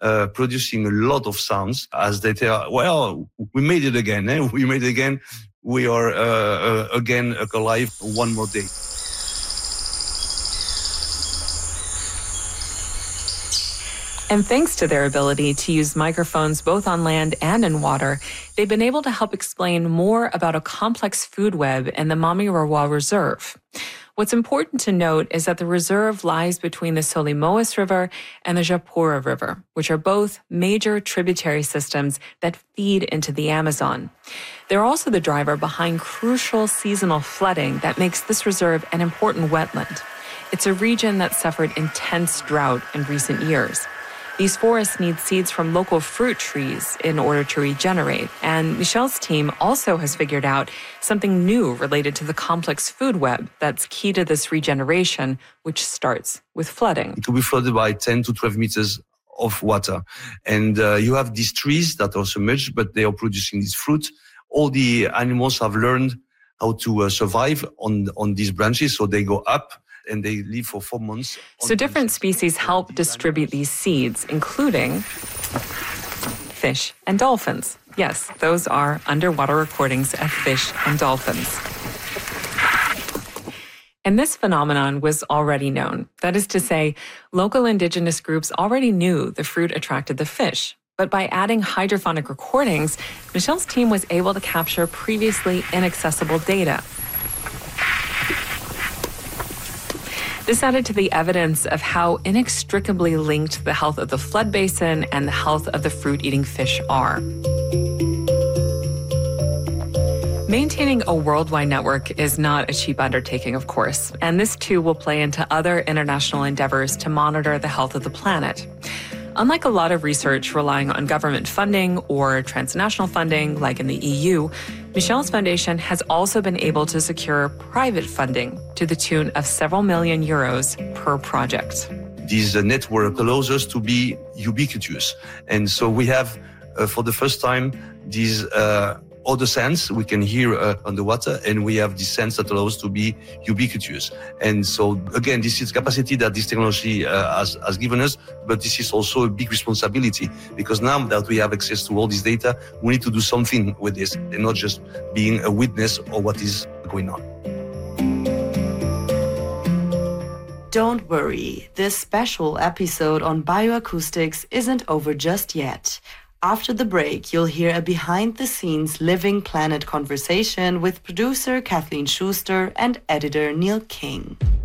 producing a lot of sounds as they tell, well, we made it again. We made it again. We are again alive one more day. And thanks to their ability to use microphones both on land and in water, they've been able to help explain more about a complex food web in the Mamirawa Reserve. What's important to note is that the reserve lies between the Solimoes River and the Japura River, which are both major tributary systems that feed into the Amazon. They're also the driver behind crucial seasonal flooding that makes this reserve an important wetland. It's a region that suffered intense drought in recent years. These forests need seeds from local fruit trees in order to regenerate. And Michel's team also has figured out something new related to the complex food web that's key to this regeneration, which starts with flooding. It will be flooded by 10 to 12 meters of water. And you have these trees that are submerged, but they are producing this fruit. All the animals have learned how to survive on these branches, so they go up and they live for 4 months. So different species help distribute these seeds, including fish and dolphins. Yes, those are underwater recordings of fish and dolphins. And this phenomenon was already known. That is to say, local indigenous groups already knew the fruit attracted the fish. But by adding hydrophonic recordings, Michel's team was able to capture previously inaccessible data. This added to the evidence of how inextricably linked the health of the flood basin and the health of the fruit-eating fish are. Maintaining a worldwide network is not a cheap undertaking, of course, and this too will play into other international endeavors to monitor the health of the planet. Unlike a lot of research relying on government funding or transnational funding, like in the EU, Michel's foundation has also been able to secure private funding to the tune of several million euros per project. This network allows us to be ubiquitous. And so we have, for the first time, these other sense we can hear underwater, and we have this sense that allows us to be ubiquitous. And so, again, this is capacity that this technology has given us, but this is also a big responsibility, because now that we have access to all this data, we need to do something with this and not just being a witness of what is going on. Don't worry, this special episode on bioacoustics isn't over just yet. After the break, you'll hear a behind-the-scenes Living Planet conversation with producer Kathleen Schuster and editor Neil King.